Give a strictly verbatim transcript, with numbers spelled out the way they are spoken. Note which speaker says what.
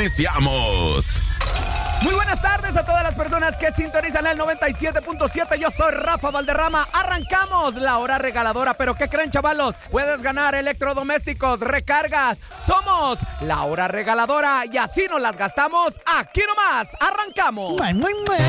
Speaker 1: iniciamos.
Speaker 2: Muy buenas tardes a todas las personas que sintonizan el noventa y siete punto siete. Yo soy Rafa Valderrama. Arrancamos la hora regaladora. ¿Pero qué creen, chavalos? Puedes ganar electrodomésticos, recargas. Somos la hora regaladora y así nos las gastamos aquí nomás. Arrancamos.
Speaker 3: Muy, muy, muy.